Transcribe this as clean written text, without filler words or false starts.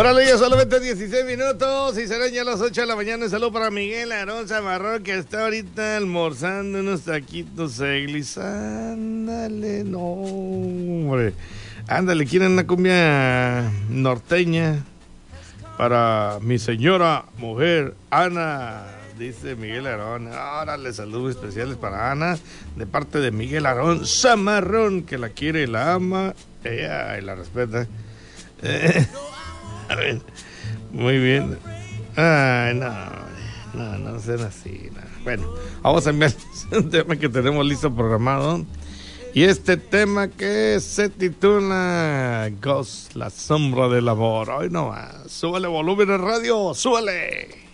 Órale, ya solamente 16 minutos y serán ya las 8 de la mañana. Un saludo para Miguel Aarón Zamarrón, que está ahorita almorzando unos taquitos eglis. Ándale, no, hombre. Ándale, quieren una cumbia norteña para mi señora mujer Ana, dice Miguel Aarón. Órale, saludos especiales para Ana, de parte de Miguel Aarón Zamarrón, que la quiere y la ama, ella y la respeta. A ver, muy bien. Ay, no sean así. No. Bueno, vamos a enviar un tema que tenemos listo programado. Y este tema que se titula Ghost, la sombra del amor. Hoy no más. Súbele volumen de radio, súbele.